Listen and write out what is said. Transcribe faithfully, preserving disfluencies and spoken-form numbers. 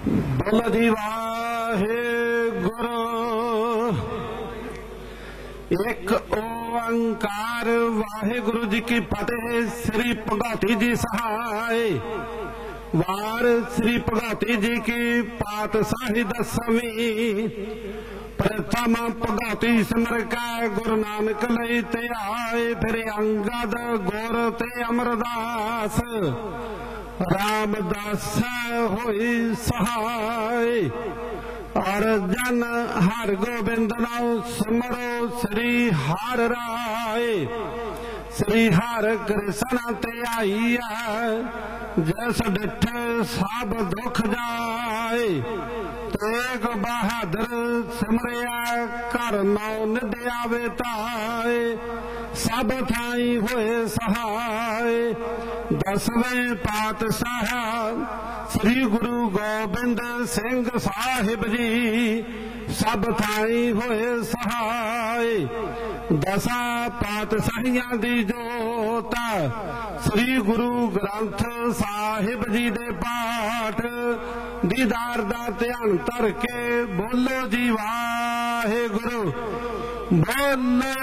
बोलो जी वाहेगुरु। एक ओंकार वाहेगुरु जी की फतेह। श्री भगौती जी सहाय। वार श्री भगौती जी की पातशाही दसवीं। प्रथम भगौती सिमर का गुरु नानक लई ते आए। फिर अंगद गुर ते अमरदास रामदास होई सहाय। और जन हर गोबिंद नाम सिमरो श्री हर राय। श्री हर कृष्ण ते आईया जैस डिठे सब दुख जाए। तेग बहादुर सिमरिया कर नौ निद्यावे ताए। सब थाई होए सहाय। दसवें पातशाह श्री गुरु गोबिंद सिंह साहिब जी सब थाई होए सहाय। दसा पातशाहियां दी जोत श्री गुरु ग्रंथ साहिब जी दे पाठ दीदार दा ध्यान धर के बोलो जी वाहेगुरु। बोलो